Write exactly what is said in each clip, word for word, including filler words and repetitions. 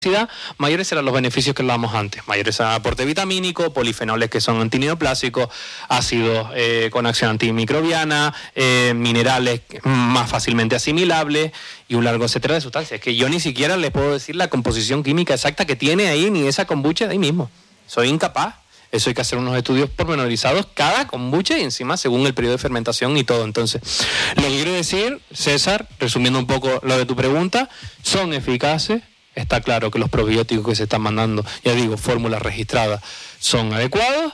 mayores serán los beneficios que hablábamos antes. Mayores aporte vitamínico, polifenoles que son antineoplásicos, ácidos eh, con acción antimicrobiana, eh, minerales más fácilmente asimilables y un largo etcétera de sustancias. Es que yo ni siquiera les puedo decir la composición química exacta que tiene ahí, ni esa kombucha de ahí mismo. Soy incapaz. Eso hay que hacer unos estudios pormenorizados cada kombucha y encima según el periodo de fermentación y todo. Entonces, lo que quiero decir, César, resumiendo un poco lo de tu pregunta, son eficaces. Está claro que los probióticos que se están mandando, ya digo, fórmulas registradas, son adecuados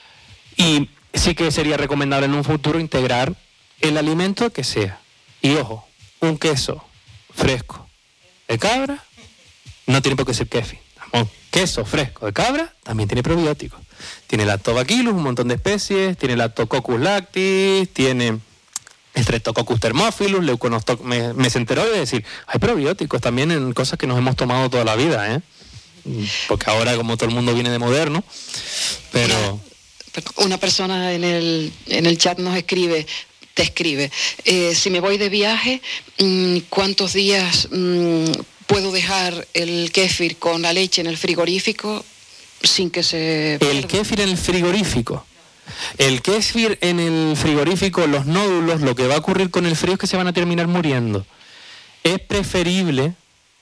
y sí que sería recomendable en un futuro integrar el alimento que sea. Y ojo, un queso fresco de cabra no tiene por qué ser kéfir. Un queso fresco de cabra también tiene probióticos. Tiene Lactobacillus, un montón de especies, tiene Lactococcus lactis, tiene Streptococcus thermophilus, Leuconostoc mesenteroides, es decir, hay probióticos también en cosas que nos hemos tomado toda la vida, ¿eh? Porque ahora como todo el mundo viene de moderno, pero... Una persona en el, en el chat nos escribe, te escribe, eh, si me voy de viaje, ¿cuántos días mmm, puedo dejar el kéfir con la leche en el frigorífico sin que se... El kéfir en el frigorífico... El kéfir en el frigorífico, los nódulos, lo que va a ocurrir con el frío es que se van a terminar muriendo. Es preferible,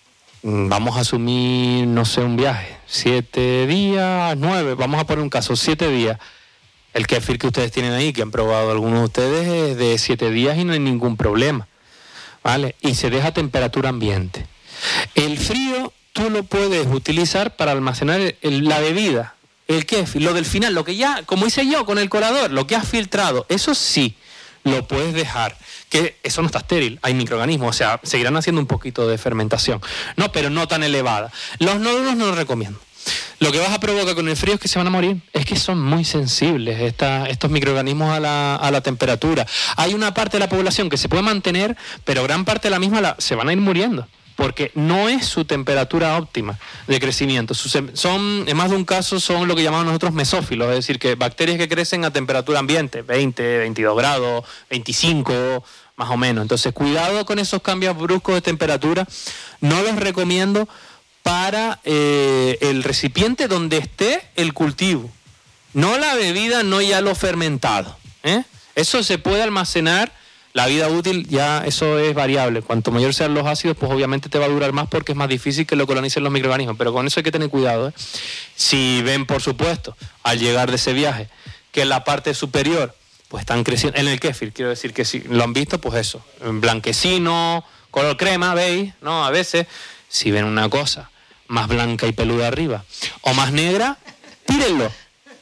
vamos a asumir, no sé, un viaje, siete días, nueve, vamos a poner un caso, siete días. El kéfir que ustedes tienen ahí, que han probado algunos de ustedes, es de siete días y no hay ningún problema, ¿vale? Y se deja a temperatura ambiente. El frío tú lo puedes utilizar para almacenar el, la bebida. El kéfir, lo del final, lo que ya, como hice yo con el colador, lo que has filtrado, eso sí lo puedes dejar, que eso no está estéril, hay microorganismos, o sea, seguirán haciendo un poquito de fermentación, no, pero no tan elevada. Los nódulos no los recomiendo. Lo que vas a provocar con el frío es que se van a morir, es que son muy sensibles esta, estos microorganismos a la, a la temperatura. Hay una parte de la población que se puede mantener, pero gran parte de la misma la, se van a ir muriendo, porque no es su temperatura óptima de crecimiento. Son, en más de un caso, son lo que llamamos nosotros mesófilos, es decir, que bacterias que crecen a temperatura ambiente, veinte, veintidós grados, veinticinco, más o menos. Entonces, cuidado con esos cambios bruscos de temperatura. No los recomiendo para eh, el recipiente donde esté el cultivo. No la bebida, no ya lo fermentado, ¿eh? Eso se puede almacenar. La vida útil ya eso es variable. Cuanto mayor sean los ácidos, pues obviamente te va a durar más porque es más difícil que lo colonicen los microorganismos. Pero con eso hay que tener cuidado, ¿eh? Si ven, por supuesto, al llegar de ese viaje, que en la parte superior, pues están creciendo, en el kéfir, quiero decir que si lo han visto, pues eso, blanquecino, color crema, ¿veis? ¿No? A veces, si ven una cosa más blanca y peluda arriba, o más negra, tírenlo.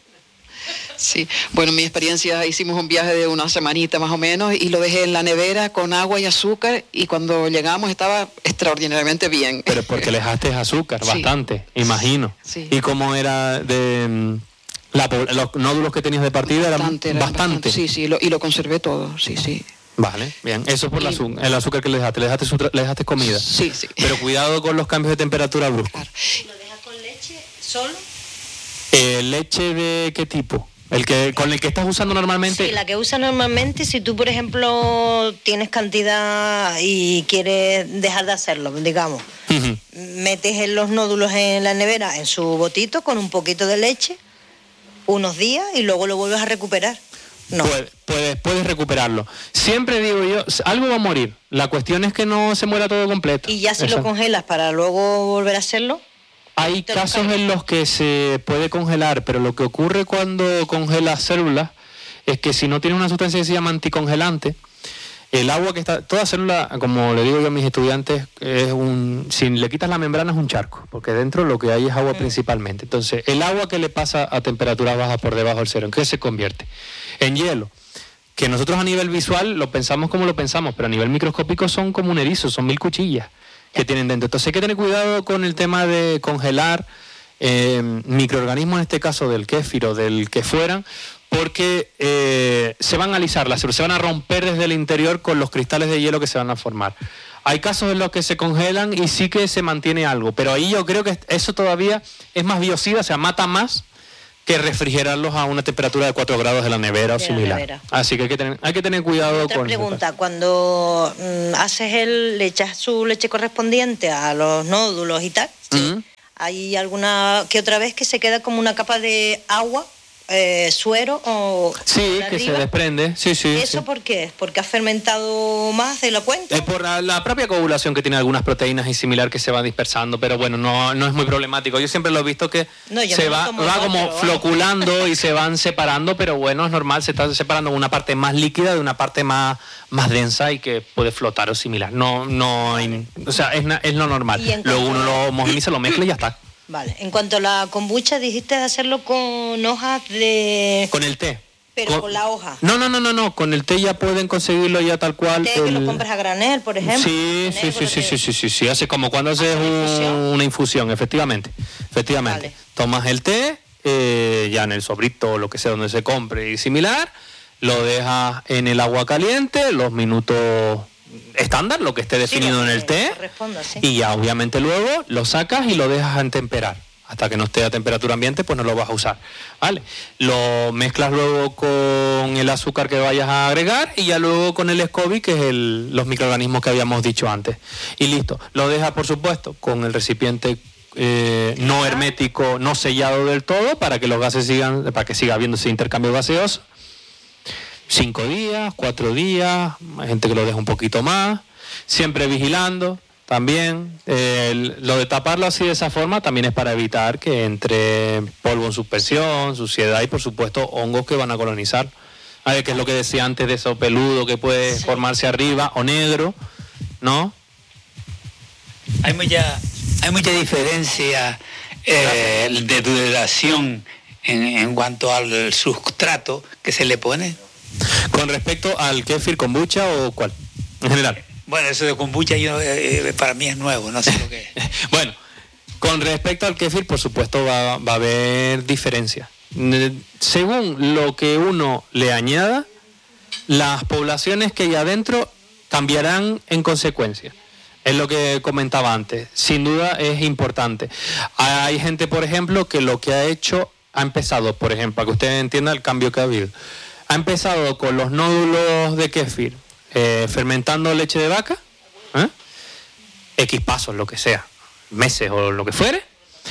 Sí, bueno, mi experiencia, hicimos un viaje de una semanita más o menos y lo dejé en la nevera con agua y azúcar y cuando llegamos estaba extraordinariamente bien. Pero porque le dejaste azúcar, sí, bastante, imagino. Sí. ¿Y cómo era de la, los nódulos que tenías de partida? Bastante, eran bastante. bastante. Sí, sí, lo, y lo conservé todo, sí, sí. Vale, bien. Eso por y, el, azúcar, el azúcar que le dejaste, le dejaste, su, le dejaste comida. Sí, sí. Pero cuidado con los cambios de temperatura bruscos. Claro. ¿Lo dejas con leche solo? Eh, ¿Leche de qué tipo? El que con el que estás usando normalmente. Sí, la que usas normalmente. Si tú, por ejemplo, tienes cantidad y quieres dejar de hacerlo, digamos, uh-huh. metes en los nódulos en la nevera en su botito con un poquito de leche unos días y luego lo vuelves a recuperar. No. Puedes, puedes, puedes recuperarlo. Siempre digo yo, algo va a morir. La cuestión es que no se muera todo completo. Y ya si Eso. lo congelas para luego volver a hacerlo. Hay casos en los que se puede congelar, pero lo que ocurre cuando congelas células es que si no tiene una sustancia que se llama anticongelante, el agua que está, toda célula, como le digo yo a mis estudiantes, es un, si le quitas la membrana es un charco, porque dentro lo que hay es agua principalmente. Entonces, el agua que le pasa a temperatura baja por debajo del cero, ¿en qué se convierte? En hielo. Que nosotros a nivel visual lo pensamos como lo pensamos, pero a nivel microscópico son como un erizo, son mil cuchillas que tienen dentro. Entonces hay que tener cuidado con el tema de congelar eh, microorganismos, en este caso del kéfir o del que fueran, porque eh, se van a alisar las células, se van a romper desde el interior con los cristales de hielo que se van a formar. Hay casos en los que se congelan y sí que se mantiene algo, pero ahí yo creo que eso todavía es más biocida, o sea, mata más que refrigerarlos a una temperatura de cuatro grados de la nevera o De la similar. nevera. Así que hay que tener, hay que tener cuidado Otra con pregunta, cuando mm, haces el, le echas su leche correspondiente a los nódulos y tal, Ujú. ¿hay alguna que otra vez que se queda como una capa de agua, eh, suero o Sí, por que se arriba? desprende. Sí, sí. ¿Eso sí. por qué? es? ¿Porque ha fermentado más de la cuenta? Es por la, la propia coagulación que tiene algunas proteínas y similar que se va dispersando, pero bueno, no, no es muy problemático. Yo siempre lo he visto que No, yo se me lo va, tomo va igual, como pero vamos. floculando y se van separando, pero bueno, es normal, se está separando una parte más líquida de una parte más, más densa y que puede flotar o similar. No, no, hay- o sea, es, na- es lo normal. Y en Luego cuanto uno a- lo homogeniza, lo mezcla y ya está. Vale. En cuanto a la kombucha, dijiste de hacerlo con hojas de... Con el té. Pero con la hoja. No, no, no, no, no, con el té ya pueden conseguirlo ya tal cual. té que el- lo compras a granel, por ejemplo. Sí, sí, sí, sí, sí, sí, sí, sí, hace como cuando haces ¿Hace una un- infusión? una infusión, efectivamente, efectivamente. Vale. Tomas el té, eh, ya en el sobrito o lo que sea donde se compre y similar, lo dejas en el agua caliente, los minutos estándar, lo que esté definido lo en que el té, corresponda, sí. y ya obviamente luego lo sacas y lo dejas en temperar. Hasta que no esté a temperatura ambiente, pues no lo vas a usar, ¿vale? Lo mezclas luego con el azúcar que vayas a agregar y ya luego con el SCOBY, que es el, los microorganismos que habíamos dicho antes. Y listo. Lo dejas, por supuesto, con el recipiente eh, no hermético, no sellado del todo, para que los gases sigan, para que siga habiendo ese intercambio gaseoso. Cinco días, cuatro días, hay gente que lo deja un poquito más, siempre vigilando. También eh, el- lo de taparlo así de esa forma también es para evitar que entre polvo en suspensión, suciedad y por supuesto hongos que van a colonizar. A ver, que es lo que decía antes de eso peludo que puede formarse arriba o negro, ¿no? Hay mucha, hay mucha diferencia eh, de duración en, en cuanto al sustrato que se le pone. Con respecto al kéfir, kombucha o cuál, en general. Bueno, eso de kombucha yo, eh, para mí es nuevo, no sé lo que es. Bueno, con respecto al kéfir, por supuesto, va, va a haber diferencia. Ne- Según lo que uno le añada, las poblaciones que hay adentro cambiarán en consecuencia. Es lo que comentaba antes. Sin duda es importante. Hay gente, por ejemplo, que lo que ha hecho, ha empezado, por ejemplo, para que usted entienda el cambio que ha habido, ha empezado con los nódulos de kéfir, eh, fermentando leche de vaca, ¿eh? X pasos, lo que sea, meses o lo que fuere,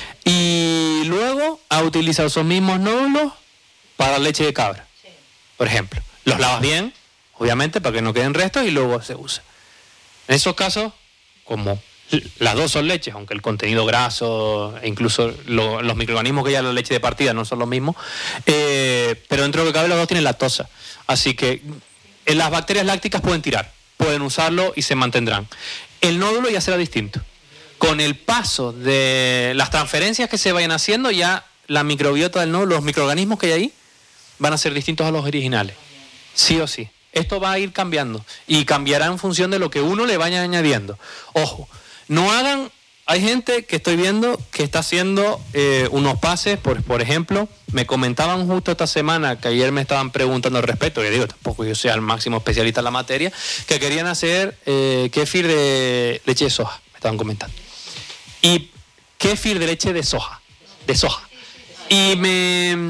y luego ha utilizado esos mismos nódulos para leche de cabra, por ejemplo. Los lavas bien, obviamente, para que no queden restos y luego se usa. En esos casos, como las dos son leches, aunque el contenido graso e incluso lo- los microorganismos que ya la leche de partida no son los mismos, eh, pero dentro de lo que cabe los dos tienen lactosa. Así que eh, las bacterias lácticas pueden tirar, pueden usarlo y se mantendrán. El nódulo ya será distinto. Con el paso de las transferencias que se vayan haciendo, ya la microbiota del nódulo, los microorganismos que hay ahí, van a ser distintos a los originales. Sí o sí. Esto va a ir cambiando y cambiará en función de lo que uno le vaya añadiendo. Ojo, no hagan... Hay gente que estoy viendo que está haciendo eh, unos pases, por, por ejemplo, me comentaban justo esta semana, que ayer me estaban preguntando al respecto, que digo, tampoco yo sea el máximo especialista en la materia, que querían hacer eh, kéfir de leche de soja, me estaban comentando. Y kéfir de leche de soja, de soja. Y me,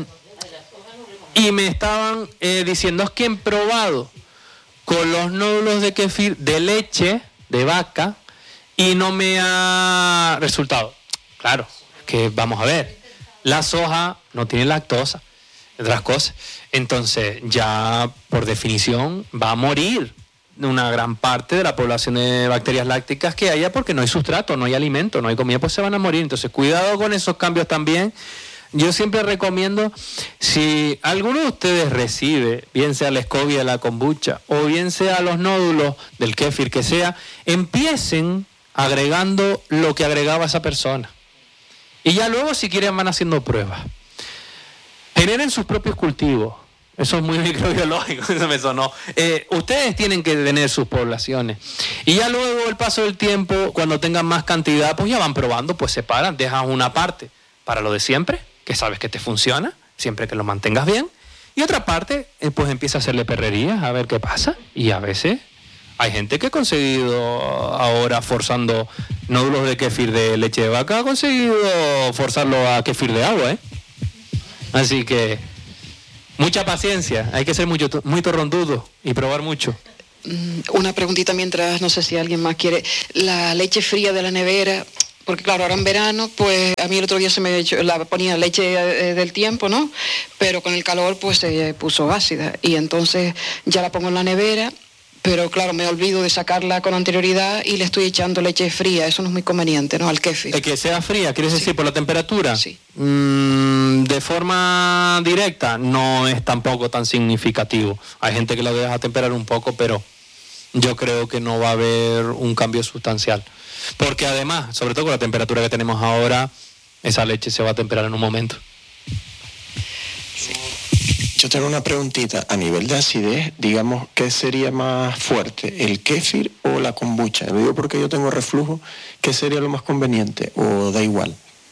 y me estaban eh, diciendo, es que han probado con los nódulos de kéfir de leche de vaca, y no me ha resultado. Claro, que vamos a ver, la soja no tiene lactosa, otras cosas. Entonces, ya por definición va a morir una gran parte de la población de bacterias lácticas que haya porque no hay sustrato, no hay alimento, no hay comida, pues se van a morir. Entonces, cuidado con esos cambios también. Yo siempre recomiendo, si alguno de ustedes recibe, bien sea la escobia, la kombucha, o bien sea los nódulos del kéfir que sea, empiecen agregando lo que agregaba esa persona. Y ya luego, si quieren, van haciendo pruebas. Generen sus propios cultivos. Eso es muy microbiológico, eso me sonó. Eh, ustedes tienen que tener sus poblaciones. Y ya luego, el paso del tiempo, cuando tengan más cantidad, pues ya van probando, pues separan, dejan una parte para lo de siempre, que sabes que te funciona, siempre que lo mantengas bien. Y otra parte, eh, pues empieza a hacerle perrerías, a ver qué pasa. Y a veces... hay gente que ha conseguido ahora forzando nódulos de kéfir de leche de vaca, ha conseguido forzarlo a kéfir de agua, ¿eh? Así que mucha paciencia, hay que ser muy, muy torrondudo y probar mucho. Una preguntita mientras, no sé si alguien más quiere. La leche fría de la nevera, porque claro, ahora en verano, pues a mí el otro día se me echó, la ponía leche eh, del tiempo, ¿no? Pero con el calor pues se puso ácida y entonces ya la pongo en la nevera, pero claro, me olvido de sacarla con anterioridad y le estoy echando leche fría. Eso no es muy conveniente, ¿no? Al kéfir. ¿El que sea fría, quieres decir, sí, por la temperatura? Sí. Mm, de forma directa no es tampoco tan significativo. Hay gente que lo deja temperar un poco, pero yo creo que no va a haber un cambio sustancial. Porque además, sobre todo con la temperatura que tenemos ahora, esa leche se va a temperar en un momento. Sí. Yo tengo una preguntita. A nivel de acidez, digamos, ¿qué sería más fuerte? ¿El kéfir o la kombucha? Lo digo porque yo tengo reflujo. ¿Qué sería lo más conveniente? ¿O da igual?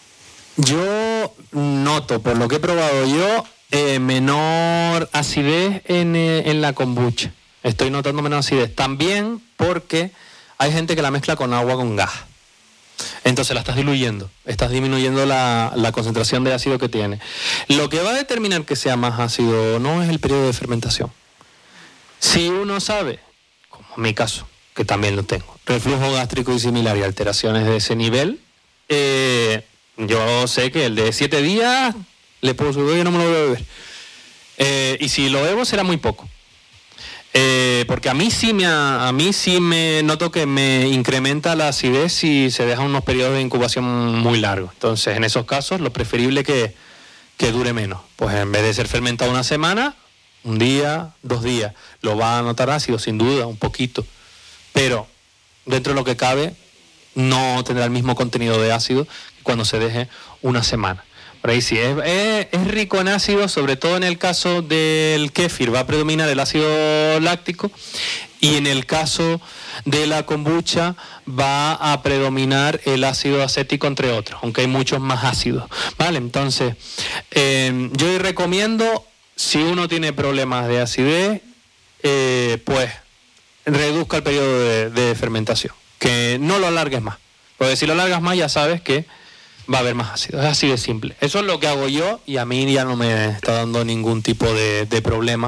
Yo noto, por lo que he probado yo, eh, menor acidez en, eh, en la kombucha. Estoy notando menos acidez. También porque hay gente que la mezcla con agua con gas. Entonces la estás diluyendo, estás disminuyendo la, la concentración de ácido que tiene. Lo que va a determinar que sea más ácido o no es el periodo de fermentación. Si uno sabe, como en mi caso, que también lo tengo, reflujo gástrico y similar y alteraciones de ese nivel, eh, yo sé que el de siete días le puedo subir y no me lo voy a beber. Eh, y si lo bebo será muy poco. Eh, porque a mí sí me a mí sí me noto que me incrementa la acidez si se dejan unos periodos de incubación muy largos. Entonces, en esos casos, lo preferible es que, que dure menos. Pues en vez de ser fermentado una semana, un día, dos días. Lo va a notar ácido, sin duda, un poquito. Pero, dentro de lo que cabe, no tendrá el mismo contenido de ácido que cuando se deje una semana. Por ahí sí, es, es, es rico en ácido, sobre todo en el caso del kéfir, va a predominar el ácido láctico, y en el caso de la kombucha va a predominar el ácido acético, entre otros, aunque hay muchos más ácidos, ¿vale? Entonces, eh, yo recomiendo, si uno tiene problemas de acidez, eh, pues reduzca el periodo de, de fermentación, que no lo alargues más, porque si lo alargas más ya sabes que va a haber más ácido, es así de simple. Eso es lo que hago yo y a mí ya no me está dando ningún tipo de, de problema.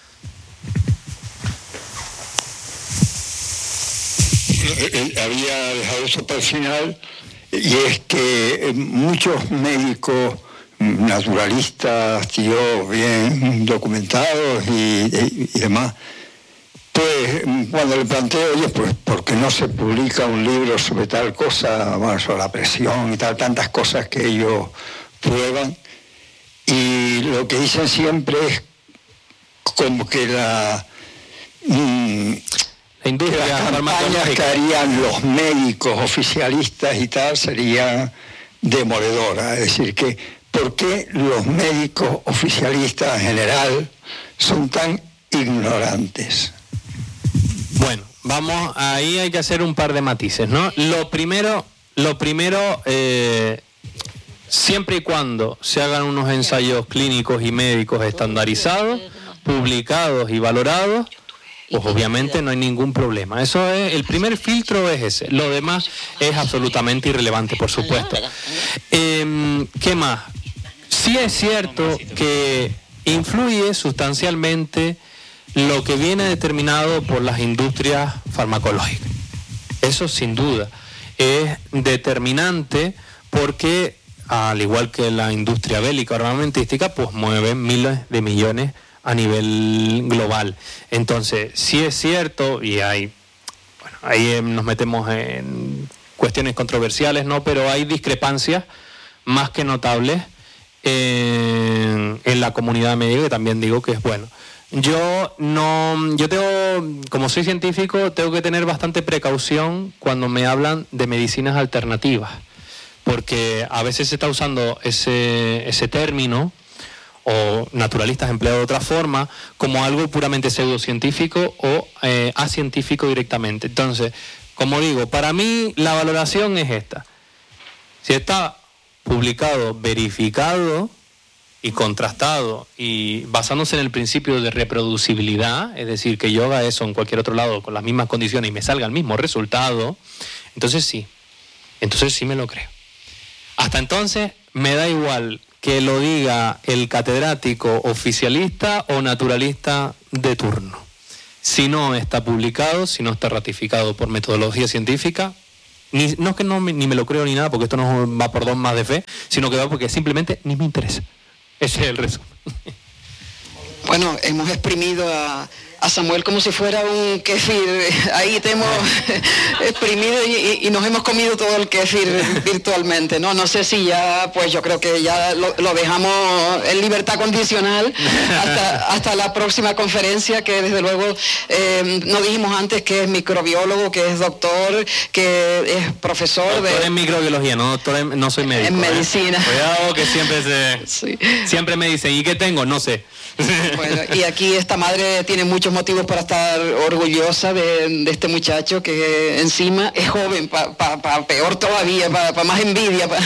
Había dejado eso para el final, y es que muchos médicos naturalistas, tíos bien documentados y, y, y demás, pues cuando le planteo, oye, pues ¿por qué no se publica un libro sobre tal cosa, bueno, sobre la presión y tal, tantas cosas que ellos prueban? Y lo que dicen siempre es como que la, mmm, la industria, las campañas que harían los médicos oficialistas y tal serían demoledoras. Es decir, que ¿por qué los médicos oficialistas en general son tan ignorantes? Bueno, vamos, ahí hay que hacer un par de matices, ¿no? Lo primero, lo primero eh, siempre y cuando se hagan unos ensayos clínicos y médicos estandarizados, publicados y valorados, pues obviamente no hay ningún problema. Eso es, el primer filtro es ese. Lo demás es absolutamente irrelevante, por supuesto. Eh, ¿Qué más? Sí es cierto que influye sustancialmente lo que viene determinado por las industrias farmacológicas. Eso sin duda es determinante porque, al igual que la industria bélica armamentística, pues mueven miles de millones a nivel global. Entonces, sí es cierto, y hay, bueno, ahí nos metemos en cuestiones controversiales, ¿no? Pero hay discrepancias más que notables en, en la comunidad médica, que también digo que es bueno. Yo no, yo tengo, como soy científico, tengo que tener bastante precaución cuando me hablan de medicinas alternativas, porque a veces se está usando ese, ese término, o naturalistas empleado de otra forma, como algo puramente pseudocientífico o eh, acientífico directamente. Entonces, como digo, para mí la valoración es esta: si está publicado, verificado y contrastado, y basándose en el principio de reproducibilidad, es decir, que yo haga eso en cualquier otro lado con las mismas condiciones y me salga el mismo resultado, entonces sí, entonces sí me lo creo. Hasta entonces me da igual que lo diga el catedrático oficialista o naturalista de turno. Si no está publicado, si no está ratificado por metodología científica, ni, no es que no me, ni me lo creo ni nada, porque esto no va por dogmas de fe, sino que va porque simplemente ni me interesa. Ese es el resumen. Bueno, hemos exprimido a, a Samuel como si fuera un kéfir. Ahí te hemos exprimido y, y nos hemos comido todo el kéfir virtualmente, ¿no? No sé si ya, pues yo creo que ya lo, lo dejamos en libertad condicional hasta, hasta la próxima conferencia, que desde luego eh, no dijimos antes que es microbiólogo, que es doctor, que es profesor doctor de... en microbiología, no, doctor en, no soy médico. En medicina. ¿eh? Cuidado que siempre se... Sí. Siempre me dicen, ¿y qué tengo? No sé. Bueno, y aquí esta madre tiene muchos motivos para estar orgullosa de, de este muchacho, que encima es joven, para pa, pa peor todavía, para pa más envidia. Pa,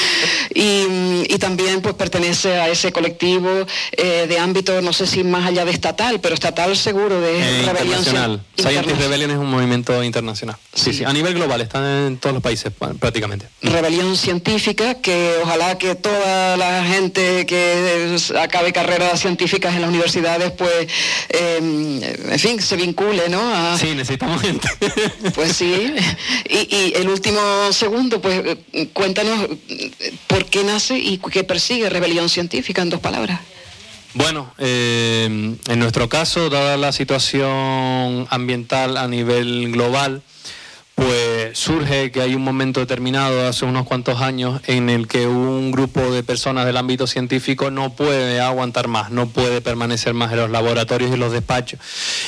y, y también pues pertenece a ese colectivo eh, de ámbito, no sé si más allá de estatal, pero estatal seguro, de eh, Rebelión internacional. Scientist Rebellion es un movimiento internacional. Sí, sí, sí, a nivel global, está en todos los países prácticamente. Rebelión científica, que ojalá que toda la gente que acabe carreras científicas en las universidades, pues, eh, en fin, se vincule, ¿no? A, sí, necesitamos gente. Pues sí. Y, y el último segundo, pues, cuéntanos por qué nace y qué persigue Rebelión Científica, en dos palabras. Bueno, eh, en nuestro caso, dada la situación ambiental a nivel global, pues surge que hay un momento determinado, hace unos cuantos años, en el que un grupo de personas del ámbito científico no puede aguantar más, no puede permanecer más en los laboratorios y los despachos.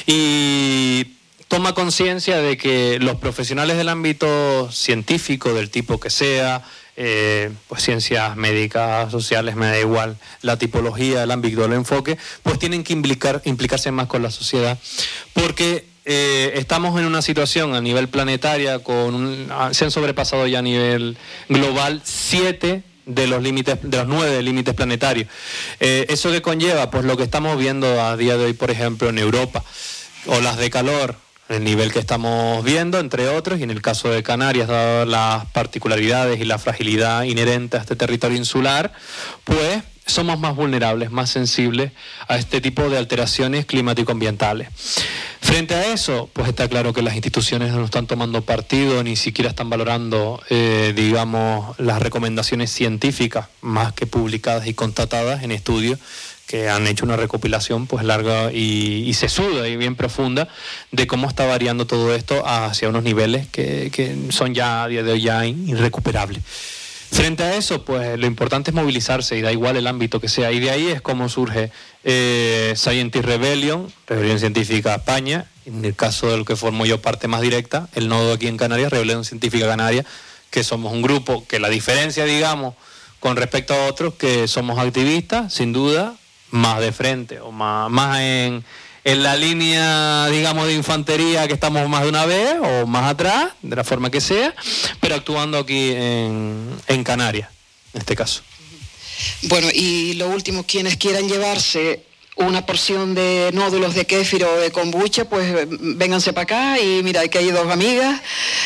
Y toma conciencia de que los profesionales del ámbito científico, del tipo que sea, eh, pues ciencias médicas, sociales, me da igual, la tipología, el ámbito, el enfoque, pues tienen que implicar, implicarse más con la sociedad, porque eh, estamos en una situación a nivel planetaria, con un, se han sobrepasado ya a nivel global siete de los límites, de los nueve límites planetarios. Eh, ¿Eso que conlleva? Pues lo que estamos viendo a día de hoy, por ejemplo, en Europa, olas de calor, el nivel que estamos viendo, entre otros, y en el caso de Canarias, dado las particularidades y la fragilidad inherente a este territorio insular, pues somos más vulnerables, más sensibles a este tipo de alteraciones climático-ambientales. Frente a eso, pues está claro que las instituciones no están tomando partido, ni siquiera están valorando, eh, digamos, las recomendaciones científicas, más que publicadas y constatadas en estudios, que han hecho una recopilación pues larga y, y sesuda y bien profunda de cómo está variando todo esto hacia unos niveles que, que son ya a día de hoy ya irrecuperables. Frente a eso, pues lo importante es movilizarse, y da igual el ámbito que sea, y de ahí es como surge eh, Scientist Rebellion, Rebelión Científica España, en el caso del que formo yo parte más directa, el nodo aquí en Canarias, Rebelión Científica Canaria, que somos un grupo que la diferencia, digamos, con respecto a otros, que somos activistas, sin duda, más de frente o más, más en, en la línea, digamos, de infantería, que estamos más de una vez o más atrás, de la forma que sea, pero actuando aquí en, en Canarias, en este caso. Bueno, y lo último, quienes quieran llevarse una porción de nódulos de kéfir o de kombucha, pues vénganse para acá, y mira, que hay dos amigas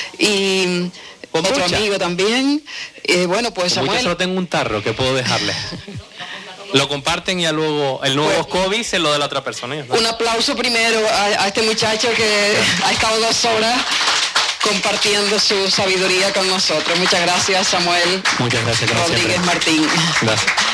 y kombucha. Otro amigo también. Eh, bueno, pues Samuel... Kombucha solo tengo un tarro que puedo dejarle. Lo comparten y ya luego el nuevo pues, COVID se lo de la otra persona. ¿No? Un aplauso primero a, a este muchacho que ha estado dos horas compartiendo su sabiduría con nosotros. Muchas gracias, Samuel. Muchas gracias. Rodríguez Martín. Gracias.